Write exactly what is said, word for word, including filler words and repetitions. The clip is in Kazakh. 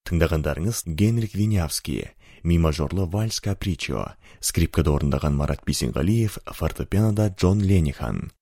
Тыңдағандарыңыз Генрих Винявский, ми мажорлы вальс капричо, скрипкада орындаған Марат Бейсенғалиев, фортепианода Джон Ленихан.